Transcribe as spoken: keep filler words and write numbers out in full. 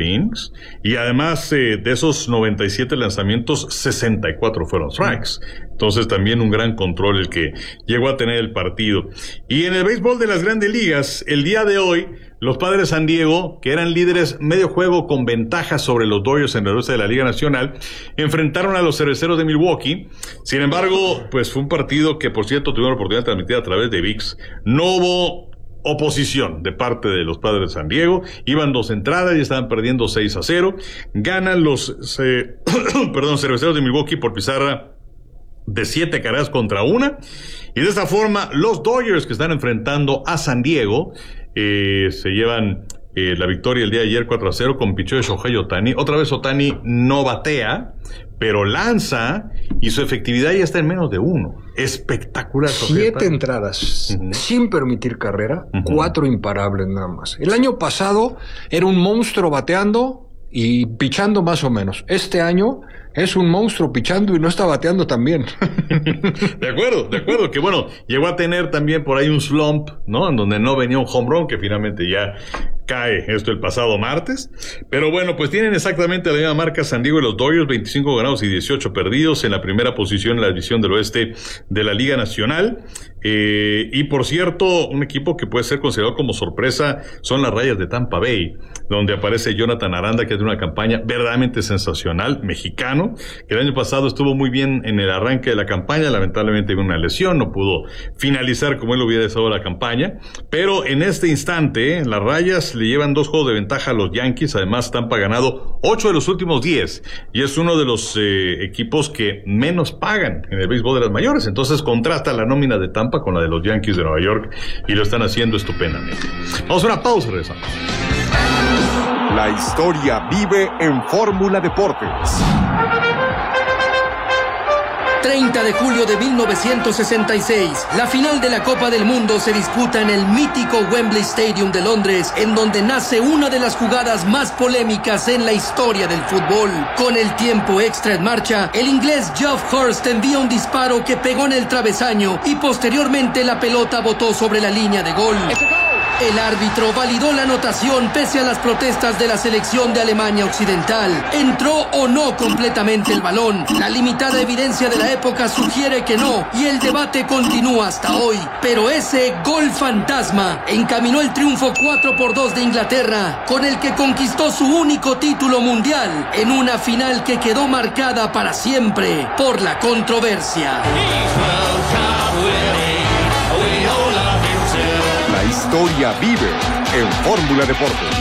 innings, y además eh, de esos noventa y siete lanzamientos, sesenta y cuatro fueron strikes. Entonces también un gran control el que llegó a tener el partido. Y en el béisbol de las Grandes Ligas, el día de hoy, los Padres de San Diego, que eran líderes medio juego con ventaja sobre los Dodgers en el oeste de la Liga Nacional, enfrentaron a los Cerveceros de Milwaukee. Sin embargo, pues fue un partido que, por cierto, tuvieron la oportunidad de transmitir a través de V I X. No hubo oposición de parte de los Padres de San Diego. Iban dos entradas y estaban perdiendo seis a cero. Ganan los eh, perdón, Cerveceros de Milwaukee por pizarra de siete carreras contra una. Y de esa forma, los Dodgers, que están enfrentando a San Diego, eh, se llevan eh, la victoria el día de ayer cuatro a cero con picheo de Shohei Ohtani. Otra vez Ohtani no batea, pero lanza, y su efectividad ya está en menos de uno. Espectacular. Siete entradas, uh-huh. sin permitir carrera, uh-huh. cuatro imparables nada más. El año pasado era un monstruo bateando y pichando más o menos. Este año es un monstruo pichando y no está bateando tan bien. De acuerdo, de acuerdo. Que bueno, llegó a tener también por ahí un slump, ¿no? En donde no venía un home run, que finalmente ya cae esto el pasado martes. Pero bueno, pues tienen exactamente la misma marca San Diego y los Dodgers, veinticinco ganados y dieciocho perdidos, en la primera posición en la división del oeste de la Liga Nacional. Eh, y por cierto, un equipo que puede ser considerado como sorpresa son las Rayas de Tampa Bay, donde aparece Jonathan Aranda, que tiene una campaña verdaderamente sensacional, mexicano, que el año pasado estuvo muy bien en el arranque de la campaña. Lamentablemente hubo una lesión, no pudo finalizar como él hubiera deseado la campaña, pero en este instante las Rayas le llevan dos juegos de ventaja a los Yankees. Además, Tampa ha ganado ocho de los últimos diez y es uno de los eh, equipos que menos pagan en el béisbol de las mayores. Entonces contrasta la nómina de Tampa con la de los Yankees de Nueva York y lo están haciendo estupendamente. Vamos a una pausa, regresamos. La historia vive en Fórmula Deportes. treinta de julio de mil novecientos sesenta y seis, la final de la Copa del Mundo se disputa en el mítico Wembley Stadium de Londres, en donde nace una de las jugadas más polémicas en la historia del fútbol. Con el tiempo extra en marcha, el inglés Geoff Hurst envía un disparo que pegó en el travesaño y posteriormente la pelota botó sobre la línea de gol. El árbitro validó la anotación pese a las protestas de la selección de Alemania Occidental. ¿Entró o no completamente el balón? La limitada evidencia de la época sugiere que no, y el debate continúa hasta hoy. Pero ese gol fantasma encaminó el triunfo cuatro por dos de Inglaterra, con el que conquistó su único título mundial, en una final que quedó marcada para siempre por la controversia. La historia vive en Fórmula Deportes.